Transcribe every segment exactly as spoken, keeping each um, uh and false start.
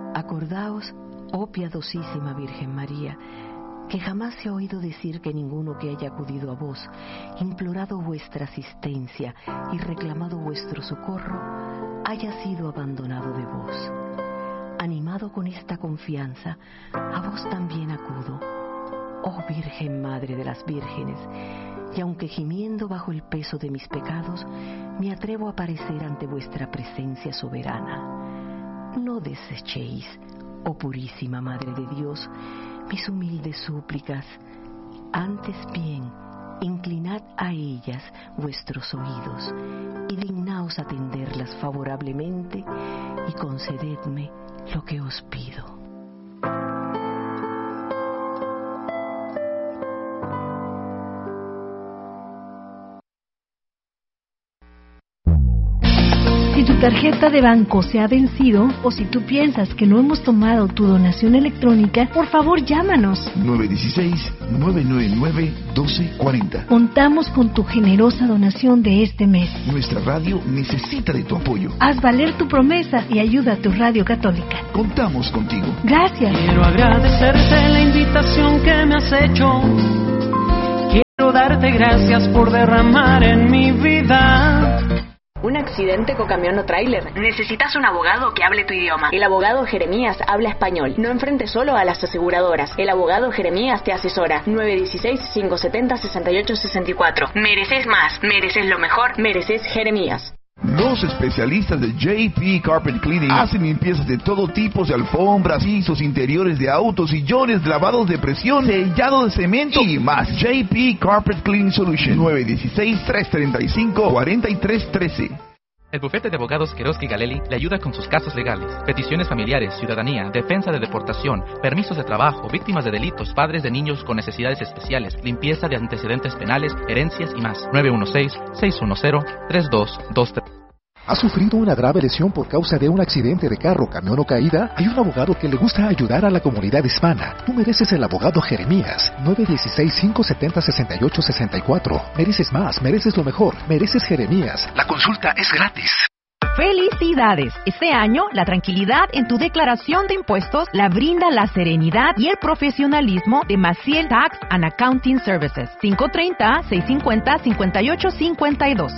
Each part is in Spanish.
Acordaos, oh piadosísima Virgen María, que jamás se ha oído decir que ninguno que haya acudido a vos, implorado vuestra asistencia y reclamado vuestro socorro, haya sido abandonado de vos. Animado con esta confianza, a vos también acudo, oh Virgen Madre de las Vírgenes, y aunque gimiendo bajo el peso de mis pecados, me atrevo a aparecer ante vuestra presencia soberana. No desechéis, oh purísima Madre de Dios, mis humildes súplicas, antes bien, inclinad a ellas vuestros oídos y dignaos atenderlas favorablemente y concededme lo que os pido. Si tu tarjeta de banco se ha vencido o si tú piensas que no hemos tomado tu donación electrónica, por favor llámanos. nueve uno seis, nueve nueve nueve, uno dos cuatro cero. Contamos con tu generosa donación de este mes. Nuestra radio necesita de tu apoyo. Haz valer tu promesa y ayuda a tu radio católica. Contamos contigo. Gracias. Quiero agradecerte la invitación que me has hecho. Quiero darte gracias por derramar en mi vida un accidente con camión o tráiler. Necesitas un abogado que hable tu idioma. El abogado Jeremías habla español. No enfrentes solo a las aseguradoras. El abogado Jeremías te asesora. nueve uno seis, cinco siete cero, seis ocho seis cuatro. Mereces más. Mereces lo mejor. Mereces Jeremías. Los especialistas de J P Carpet Cleaning hacen limpiezas de todo tipo de alfombras, pisos, interiores de autos, sillones, lavados de presión, sellado de cemento y más. J P Carpet Cleaning Solution. Nueve uno seis, tres tres cinco, cuatro tres uno tres. El bufete de abogados Queroz y Galelli le ayuda con sus casos legales, peticiones familiares, ciudadanía, defensa de deportación, permisos de trabajo, víctimas de delitos, padres de niños con necesidades especiales, limpieza de antecedentes penales, herencias y más. nueve uno seis, seis uno cero, tres dos dos tres. ¿Has sufrido una grave lesión por causa de un accidente de carro, camión o caída? Hay un abogado que le gusta ayudar a la comunidad hispana. Tú mereces el abogado Jeremías. nueve uno seis, cinco siete cero, seis ocho seis cuatro. Mereces más, mereces lo mejor. Mereces Jeremías. La consulta es gratis. ¡Felicidades! Este año, la tranquilidad en tu declaración de impuestos la brinda la serenidad y el profesionalismo de Maciel Tax and Accounting Services. cinco tres cero, seis cinco cero, cinco ocho cinco dos.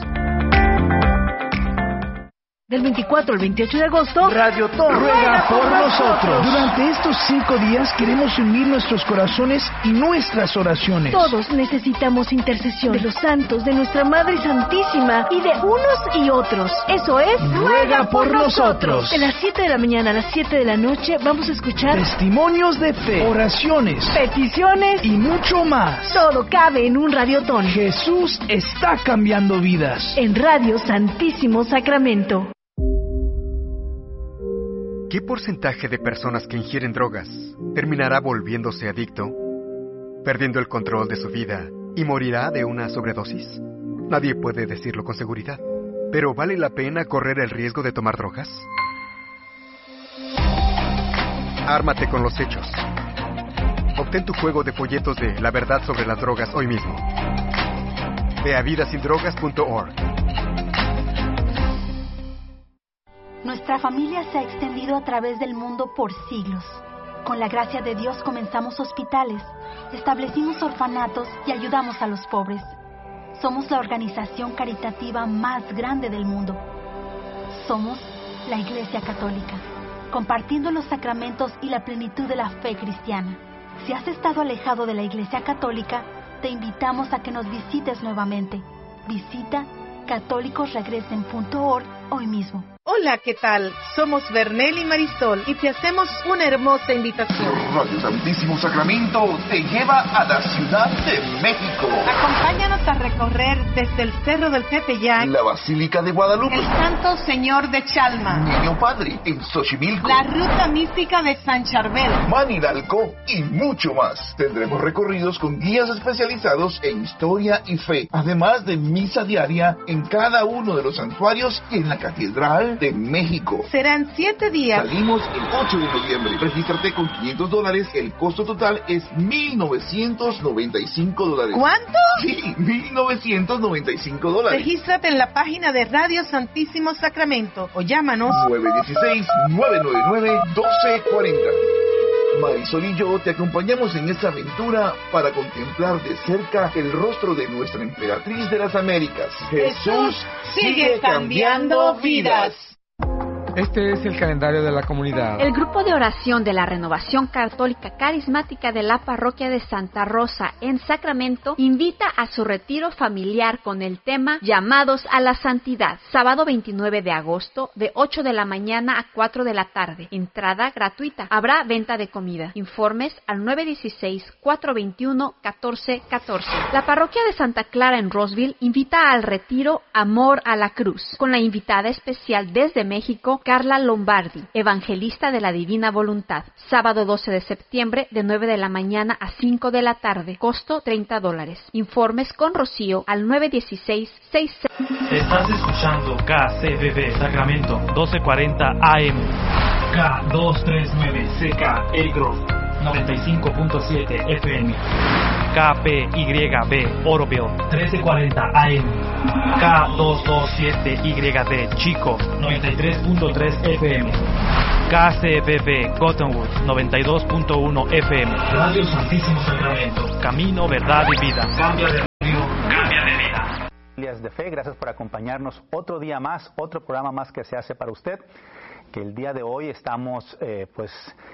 Del veinticuatro al veintiocho de agosto, Radio Ton ruega por nosotros. Durante estos cinco días queremos unir nuestros corazones y nuestras oraciones. Todos necesitamos intercesión de los santos, de nuestra Madre Santísima y de unos y otros. Eso es, ruega por nosotros. De las siete de la mañana a las siete de la noche vamos a escuchar testimonios de fe, oraciones, peticiones y mucho más. Todo cabe en un radiotón. Jesús está cambiando vidas. En Radio Santísimo Sacramento. ¿Qué porcentaje de personas que ingieren drogas terminará volviéndose adicto, perdiendo el control de su vida y morirá de una sobredosis? Nadie puede decirlo con seguridad. ¿Pero vale la pena correr el riesgo de tomar drogas? Ármate con los hechos. Obtén tu juego de folletos de La Verdad sobre las Drogas hoy mismo. Ve a vida sin drogas punto org. Nuestra familia se ha extendido a través del mundo por siglos. Con la gracia de Dios comenzamos hospitales, establecimos orfanatos y ayudamos a los pobres. Somos la organización caritativa más grande del mundo. Somos la Iglesia Católica, compartiendo los sacramentos y la plenitud de la fe cristiana. Si has estado alejado de la Iglesia Católica, te invitamos a que nos visites nuevamente. Visita católicos regresen punto org hoy mismo. Hola, ¿qué tal? Somos Bernel y Marisol y te hacemos una hermosa invitación. Radio Santísimo Sacramento te lleva a la Ciudad de México. Acompáñanos a recorrer desde el Cerro del Tepeyac, la Basílica de Guadalupe, el Santo Señor de Chalma, Niño Padre en Xochimilco, la Ruta Mística de San Charbel, Manidalco y mucho más. Tendremos recorridos con guías especializados en historia y fe, además de misa diaria en cada uno de los santuarios y en la catedral de México. Serán siete días. Salimos el ocho de noviembre. Regístrate con quinientos dólares. El costo total es mil novecientos noventa y cinco dólares. ¿Cuánto? Sí, mil novecientos noventa y cinco dólares. Regístrate en la página de Radio Santísimo Sacramento o llámanos nueve uno seis, nueve nueve nueve, uno dos cuatro cero. Marisol y yo te acompañamos en esta aventura para contemplar de cerca el rostro de nuestra emperatriz de las Américas. Jesús sigue cambiando vidas. Este es el calendario de la comunidad. El grupo de oración de la Renovación Católica Carismática de la Parroquia de Santa Rosa en Sacramento invita a su retiro familiar con el tema Llamados a la Santidad, sábado veintinueve de agosto de ocho de la mañana a cuatro de la tarde. Entrada gratuita. Habrá venta de comida. Informes al nueve uno seis, cuatro dos uno, uno cuatro uno cuatro. La Parroquia de Santa Clara en Roseville invita al retiro Amor a la Cruz, con la invitada especial desde México, Carla Lombardi, evangelista de la Divina Voluntad. Sábado doce de septiembre de nueve de la mañana a cinco de la tarde. Costo treinta dólares. Informes con Rocío al nueve uno seis, seis. Estás escuchando K C B B Sacramento doce cuarenta A M. K doscientos treinta y nueve C K El Grove noventa y cinco punto siete F M. K P Y B Oroville trece cuarenta A M. K doscientos veintisiete Y D Chico noventa y tres punto tres F M. K C B B Cottonwood noventa y dos punto uno F M. Radio Santísimo Sacramento. Camino, verdad y vida. Cambia de radio, cambia de vida. Familias de fe, gracias por acompañarnos otro día más, otro programa más que se hace para usted. Que el día de hoy estamos eh, pues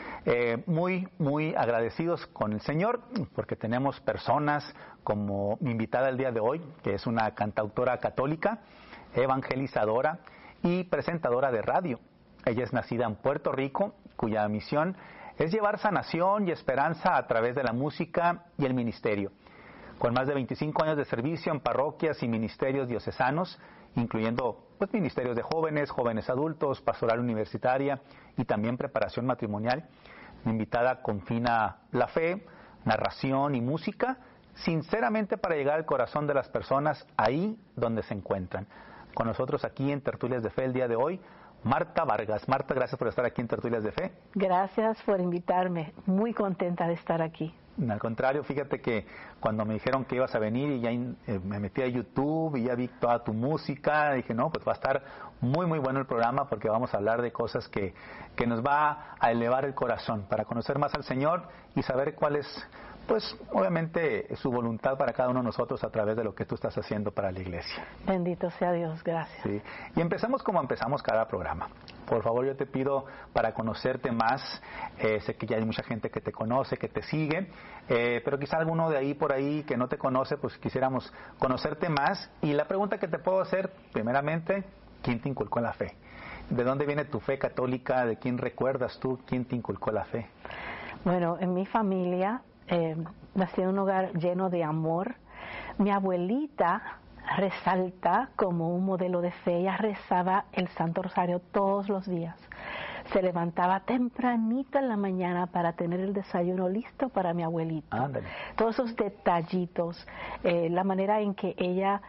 eh, muy muy agradecidos con el Señor porque tenemos personas como mi invitada el día de hoy, que es una cantautora católica, evangelizadora y presentadora de radio. Ella es nacida en Puerto Rico, cuya misión es llevar sanación y esperanza a través de la música y el ministerio. Con más de veinticinco años de servicio en parroquias y ministerios diocesanos, incluyendo pues, ministerios de jóvenes, jóvenes adultos, pastoral universitaria y también preparación matrimonial, mi invitada confina la fe, narración y música, sinceramente para llegar al corazón de las personas ahí donde se encuentran. Con nosotros aquí en Tertulias de Fe el día de hoy, Marta Vargas. Marta, gracias por estar aquí en Tertulias de Fe. Gracias por invitarme, muy contenta de estar aquí. Al contrario, fíjate que cuando me dijeron que ibas a venir y ya eh, me metí a YouTube y ya vi toda tu música, dije, no, pues va a estar muy, muy bueno el programa porque vamos a hablar de cosas que, que nos va a elevar el corazón para conocer más al Señor y saber cuál es, pues, obviamente, su voluntad para cada uno de nosotros a través de lo que tú estás haciendo para la iglesia. Bendito sea Dios, gracias. Sí. Y empezamos como empezamos cada programa. Por favor, yo te pido para conocerte más, eh, sé que ya hay mucha gente que te conoce, que te sigue, eh, pero quizá alguno de ahí por ahí que no te conoce, pues quisiéramos conocerte más. Y la pregunta que te puedo hacer, primeramente, ¿quién te inculcó la fe? ¿De dónde viene tu fe católica? ¿De quién recuerdas tú? ¿Quién te inculcó la fe? Bueno, en mi familia, eh, nací en un hogar lleno de amor. Mi abuelita resalta como un modelo de fe. Ella rezaba el Santo Rosario todos los días. Se levantaba tempranito en la mañana para tener el desayuno listo para mi abuelito. Ándale. Todos esos detallitos, eh, la manera en que ella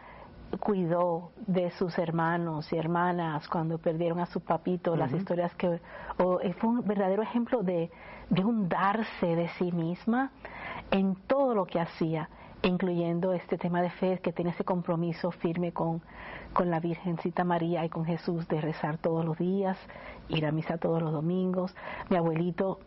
cuidó de sus hermanos y hermanas cuando perdieron a su papito, uh-huh. las historias que... Oh, fue un verdadero ejemplo de, de un darse de sí misma en todo lo que hacía, incluyendo este tema de fe, que tiene ese compromiso firme con, con la Virgencita María y con Jesús, de rezar todos los días, ir a misa todos los domingos. Mi abuelito,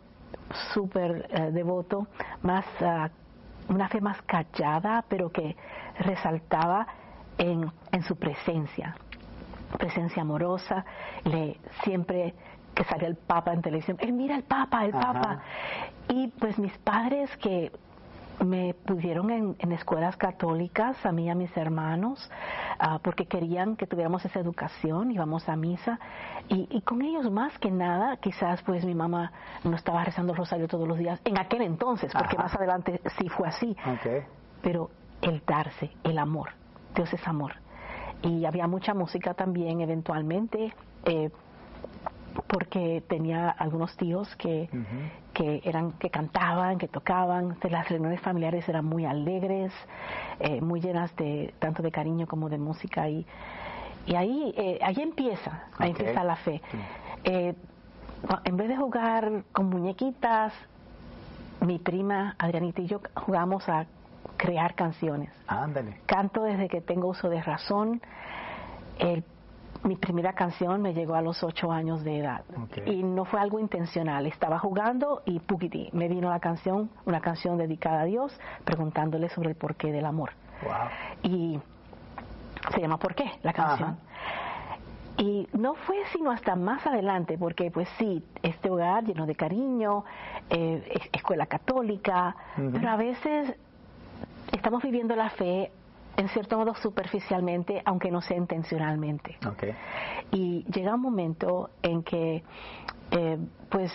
súper uh, devoto, más uh, una fe más callada, pero que resaltaba en, en su presencia, presencia amorosa. Le siempre que salía el Papa en televisión, él mira el Papa, el Papa. Ajá. Y pues mis padres, que me pusieron en, en escuelas católicas, a mí y a mis hermanos, uh, porque querían que tuviéramos esa educación, íbamos a misa, y, y con ellos más que nada, quizás pues mi mamá no estaba rezando el rosario todos los días, en aquel entonces, porque Ajá. más adelante sí fue así, okay. pero el darse, el amor, Dios es amor. Y había mucha música también eventualmente, eh, porque tenía algunos tíos que, uh-huh. que eran que cantaban, que tocaban. Las reuniones familiares eran muy alegres, eh, muy llenas de tanto de cariño como de música, y y ahí, eh, ahí empieza, ahí Okay. empieza la fe. Sí. Eh, en vez de jugar con muñequitas, mi prima Adrianita y yo jugamos a crear canciones. Ándale. Canto desde que tengo uso de razón. El, mi primera canción me llegó a los ocho años de edad. Okay. Y no fue algo intencional. Estaba jugando y puquiti, me vino la canción, una canción dedicada a Dios, preguntándole sobre el porqué del amor. Wow. Y se llama ¿Por qué? La canción. Ajá. Y no fue sino hasta más adelante, porque pues sí, este hogar lleno de cariño, eh, es- escuela católica, Ujú. pero a veces estamos viviendo la fe en cierto modo superficialmente, aunque no sea intencionalmente. Okay. Y llega un momento en que eh, pues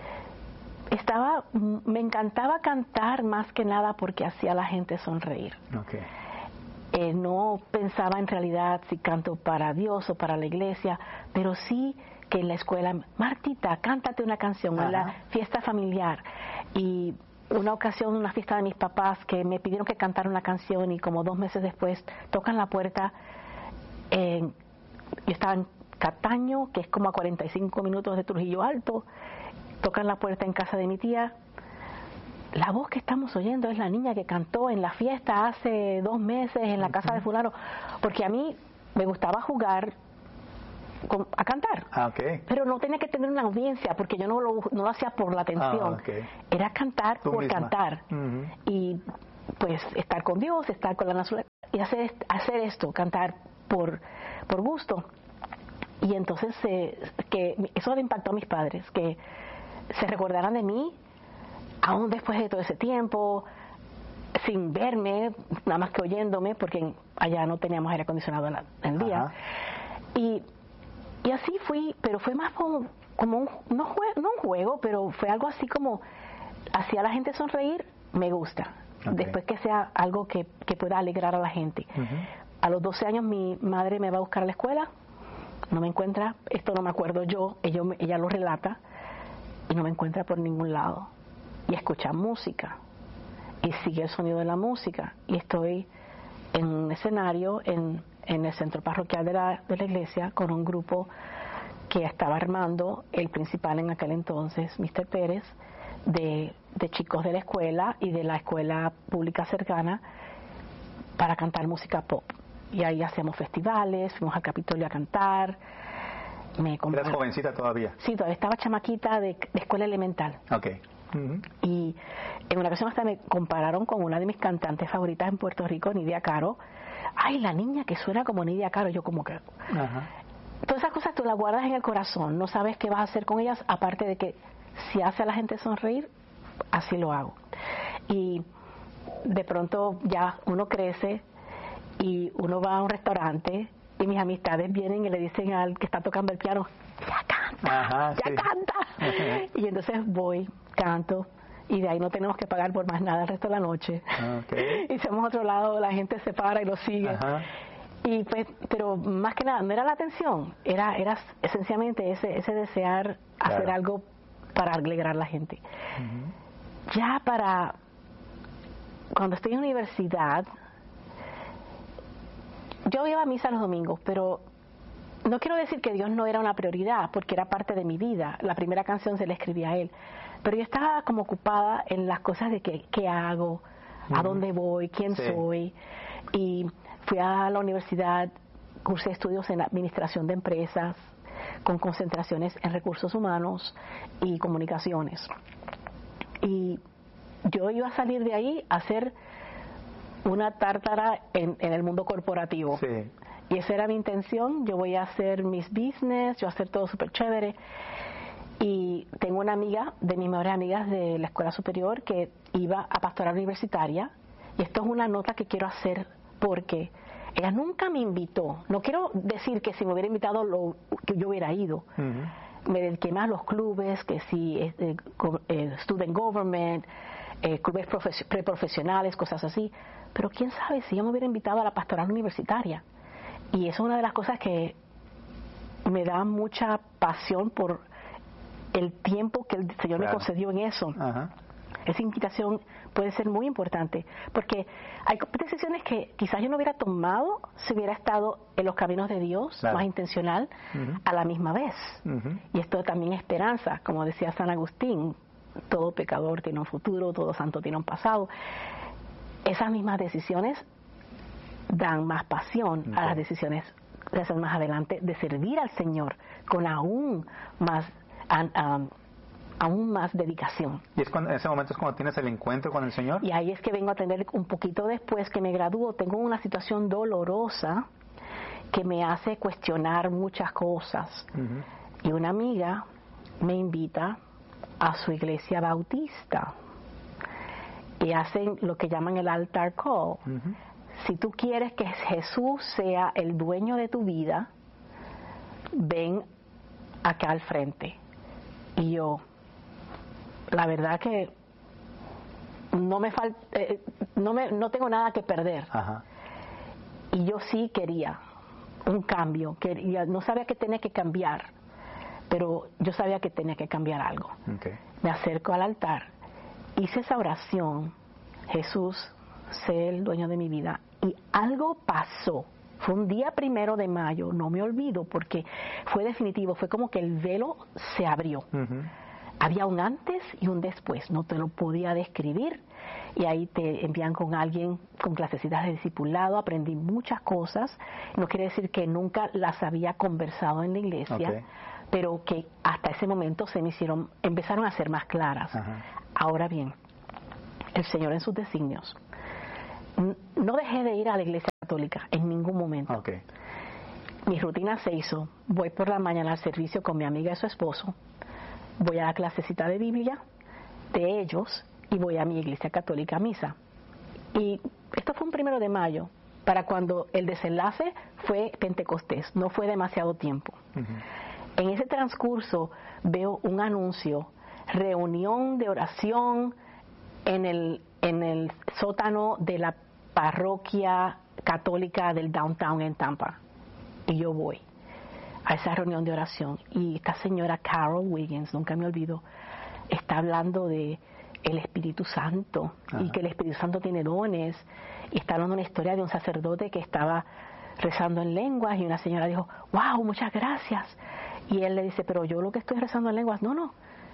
estaba, m- me encantaba cantar más que nada porque hacía a la gente sonreír. Okay. Eh, no pensaba en realidad si canto para Dios o para la iglesia, pero sí que en la escuela, Martita, cántate una canción, en la Ajá. fiesta familiar. Y una ocasión, una fiesta de mis papás, que me pidieron que cantara una canción y como dos meses después tocan la puerta. En, yo estaba en Cataño, que es como a cuarenta y cinco minutos de Trujillo Alto, tocan la puerta en casa de mi tía. La voz que estamos oyendo es la niña que cantó en la fiesta hace dos meses en la casa de fulano, porque a mí me gustaba jugar con- a cantar, Ah, okay. pero no tenía que tener una audiencia porque yo no lo, no lo hacía por la atención, Ah, okay. era cantar Tú por misma. cantar Ujú. y pues estar con Dios, estar con la naturaleza y hacer, est- hacer esto, cantar por, por gusto. Y entonces eh, que eso le impactó a mis padres, que se recordaran de mí aún después de todo ese tiempo, sin verme, nada más que oyéndome, porque allá no teníamos aire acondicionado en, la- en el día. Ajá. Y, y así fui, pero fue más como, como un, no, jue- no un juego, pero fue algo así como, hacía a la gente sonreír, me gusta. Ok. Después que sea algo que, que pueda alegrar a la gente. Ujú. A los doce años mi madre me va a buscar a la escuela, no me encuentra, esto no me acuerdo yo, ella, me- ella lo relata, y no me encuentra por ningún lado. Y escucha música, y sigue el sonido de la música, y estoy en un escenario en, en el centro parroquial de la, de la iglesia con un grupo que estaba armando el principal en aquel entonces, mister Pérez, de, de chicos de la escuela y de la escuela pública cercana para cantar música pop. Y ahí hacíamos festivales, fuimos al Capitolio a cantar. Me compré- ¿Eras jovencita todavía? Sí, todavía estaba chamaquita de, de escuela elemental. Okay. Ujú. Y en una ocasión hasta me compararon con una de mis cantantes favoritas en Puerto Rico, Nidia Caro. Ay, la niña que suena como Nidia Caro. Yo como que... Ajá. Todas esas cosas tú las guardas en el corazón. No sabes qué vas a hacer con ellas, aparte de que si hace a la gente sonreír, así lo hago. Y de pronto ya uno crece y uno va a un restaurante y mis amistades vienen y le dicen al que está tocando el piano, ya canta, Ajá, ya sí. canta. Y entonces voy, canto, y de ahí no tenemos que pagar por más nada el resto de la noche. Okay. Y si vamos a otro lado, la gente se para y lo sigue. Ajá. Y pues, pero más que nada, no era la atención, era, era esencialmente ese, ese desear hacer Claro. algo para alegrar a la gente. Ujú. Ya para, cuando estoy en universidad, yo iba a misa los domingos, pero no quiero decir que Dios no era una prioridad, porque era parte de mi vida. La primera canción se la escribí a Él. Pero yo estaba como ocupada en las cosas de qué, qué hago, a Ujú. dónde voy, quién Sí. soy. Y fui a la universidad, cursé estudios en administración de empresas, con concentraciones en recursos humanos y comunicaciones. Y yo iba a salir de ahí a hacer una tártara en, en el mundo corporativo. Sí. Y esa era mi intención. Yo voy a hacer mis business, yo voy a hacer todo súper chévere. Y tengo una amiga, de mis mejores amigas de la escuela superior, que iba a pastoral universitaria. Y esto es una nota que quiero hacer porque ella nunca me invitó. No quiero decir que si me hubiera invitado lo, que yo hubiera ido. Ujú. Me dediqué más a los clubes, que si eh, eh, go- eh, student government, eh, clubes profes- preprofesionales, cosas así. Pero quién sabe si yo me hubiera invitado a la pastoral universitaria. Y eso es una de las cosas que me da mucha pasión por el tiempo que el Señor Claro. me concedió en eso. Ajá. Esa invitación puede ser muy importante, porque hay decisiones que quizás yo no hubiera tomado si hubiera estado en los caminos de Dios, claro. más intencional, uh-huh. a la misma vez. Uh-huh. Y esto también es esperanza, como decía San Agustín, todo pecador tiene un futuro, todo santo tiene un pasado. Esas mismas decisiones dan más pasión okay. a las decisiones de hacer más adelante, de servir al Señor con aún más um, aún más dedicación. ¿Y es cuando, en ese momento es cuando tienes el encuentro con el Señor? Y ahí es que vengo a tener un poquito después que me gradúo, tengo una situación dolorosa que me hace cuestionar muchas cosas. Uh-huh. Y una amiga me invita a su iglesia bautista y hacen lo que llaman el altar call. Uh-huh. Si tú quieres que Jesús sea el dueño de tu vida, ven acá al frente. Y yo, la verdad que no me falta, eh, no me, no tengo nada que perder. Ajá. Y yo sí quería un cambio, quería, no sabía que tenía que cambiar, pero yo sabía que tenía que cambiar algo. Okay. Me acerco al altar, hice esa oración, Jesús, sé el dueño de mi vida, y algo pasó. Fue un día primero de mayo, no me olvido, porque fue definitivo, fue como que el velo se abrió. Uh-huh. Había un antes y un después, no te lo podía describir, y ahí te envían con alguien con clasecitas de discipulado, aprendí muchas cosas, no quiere decir que nunca las había conversado en la iglesia, okay. pero que hasta ese momento se me hicieron, empezaron a ser más claras. Uh-huh. Ahora bien, el Señor en sus designios, no dejé de ir a la iglesia católica en ningún momento. Okay. Mi rutina se hizo, voy por la mañana al servicio con mi amiga y su esposo, voy a la clasecita de Biblia de ellos y voy a mi iglesia católica a misa. Y esto fue un primero de mayo, para cuando el desenlace fue Pentecostés, no fue demasiado tiempo. Uh-huh. En ese transcurso veo un anuncio, reunión de oración en el, en el sótano de la parroquia católica del downtown en Tampa. Y yo voy a esa reunión de oración y esta señora Carol Wiggins, nunca me olvido, está hablando de el Espíritu Santo. Ajá. Y que el Espíritu Santo tiene dones, y está hablando una historia de un sacerdote que estaba rezando en lenguas y una señora dijo, wow, muchas gracias, y él le dice, pero yo lo que estoy rezando en lenguas, no, no,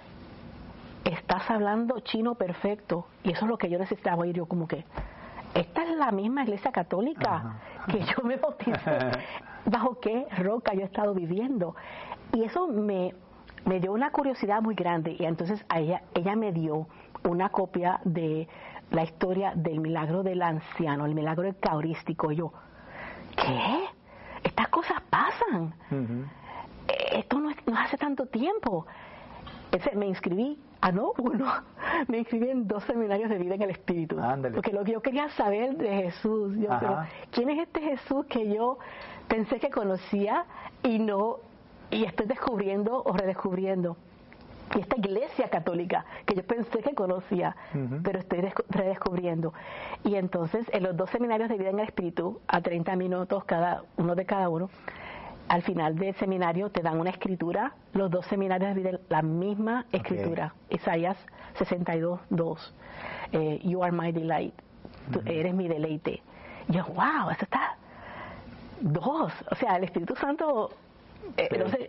estás hablando chino perfecto, y eso es lo que yo necesitaba oír. Yo como que esta es la misma iglesia católica. Ajá. Que yo me bauticé. ¿Bajo qué roca yo he estado viviendo? Y eso me, me dio una curiosidad muy grande. Y entonces a ella, ella me dio una copia de la historia del milagro del anciano, el milagro eucarístico. Y yo, ¿qué? Estas cosas pasan. Uh-huh. Esto no, es, no hace tanto tiempo. Entonces me inscribí. Ah, no, uno, me inscribí en dos seminarios de vida en el Espíritu. Ándale. Porque lo que yo quería saber de Jesús, yo, pero ¿quién es este Jesús que yo pensé que conocía y no, y estoy descubriendo o redescubriendo? Y esta iglesia católica que yo pensé que conocía, uh-huh. pero estoy descu- redescubriendo. Y entonces, en los dos seminarios de vida en el Espíritu, a treinta minutos cada uno de cada uno, al final del seminario te dan una escritura, los dos seminarios de vida, la misma escritura, okay. Isaías sesenta y dos, dos, eh, You are my delight, tú uh-huh. eres mi deleite. Y yo, wow, eso está, dos, o sea, el Espíritu Santo, eh, sí. no sé.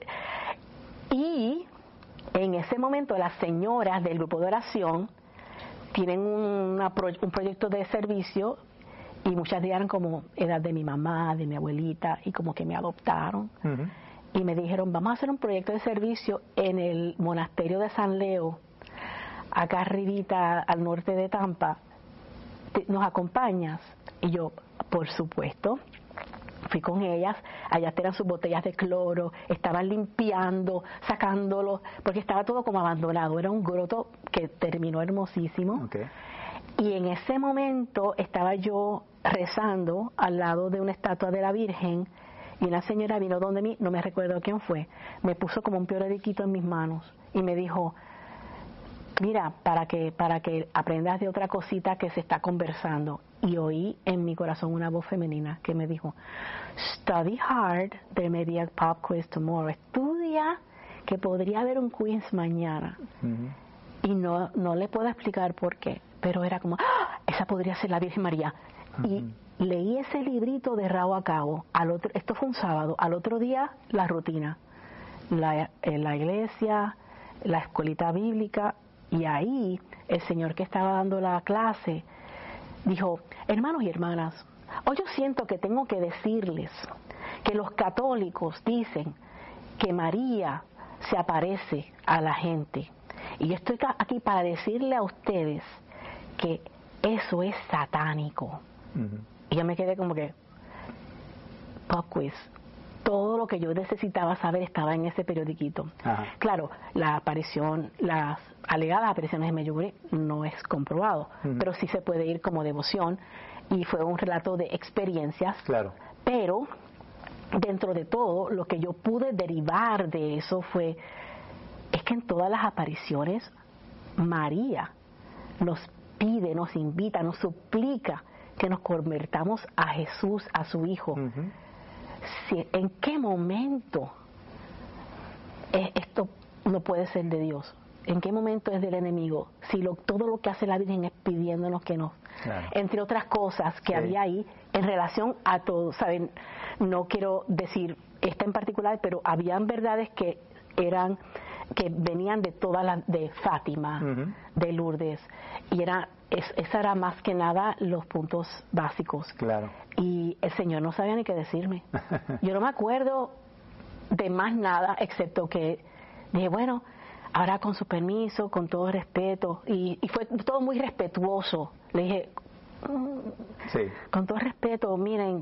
Y en ese momento las señoras del grupo de oración tienen una pro, un proyecto de servicio, y muchas de ellas eran como edad de mi mamá, de mi abuelita, y como que me adoptaron. Uh-huh. Y me dijeron, vamos a hacer un proyecto de servicio en el monasterio de San Leo, acá arribita al norte de Tampa. ¿Nos acompañas? Y yo, por supuesto, fui con ellas. Allá eran sus botellas de cloro, estaban limpiando, sacándolo, porque estaba todo como abandonado. Era un groto que terminó hermosísimo. Okay. Y en ese momento estaba yo rezando al lado de una estatua de la Virgen, y una señora vino donde mí, no me recuerdo quién fue, me puso como un periodiquito en mis manos y me dijo, mira, para que para que aprendas de otra cosita que se está conversando. Y oí en mi corazón una voz femenina que me dijo, study hard, there may be a pop quiz tomorrow. Estudia, que podría haber un quiz mañana. Uh-huh. Y no no le puedo explicar por qué, pero era como, ¡ah! Esa podría ser la Virgen María. Uh-huh. Y leí ese librito de rabo a cabo. Al otro, esto fue un sábado. Al otro día, la rutina. La, en la iglesia, la escuelita bíblica. Y ahí, el señor que estaba dando la clase dijo, hermanos y hermanas, hoy yo siento que tengo que decirles que los católicos dicen que María se aparece a la gente. Y yo estoy aquí para decirle a ustedes que eso es satánico. Uh-huh. Y yo me quedé como que, pop quiz. Todo lo que yo necesitaba saber estaba en ese periodiquito. Ajá. Claro, la aparición, las alegadas apariciones de Medjugorje no es comprobado, uh-huh. pero sí se puede ir como devoción, y fue un relato de experiencias. Claro. Pero dentro de todo, lo que yo pude derivar de eso fue, es que en todas las apariciones, María nos pide, nos invita, nos suplica que nos convertamos a Jesús, a su Hijo. Uh-huh. Si, ¿en qué momento es, esto no puede ser de Dios? ¿En qué momento es del enemigo? Si lo, todo lo que hace la Virgen es pidiéndonos que nos... Claro. Entre otras cosas que sí. había ahí en relación a todo, ¿saben? No quiero decir esta en particular, pero habían verdades que eran que venían de todas las, de Fátima, uh-huh. de Lourdes, y era es, esa era más que nada los puntos básicos. Claro. Y el Señor no sabía ni qué decirme. Yo no me acuerdo de más nada, excepto que dije, bueno, ahora con su permiso, con todo respeto, y, y fue todo muy respetuoso. Le dije, mm, sí. con todo respeto, miren,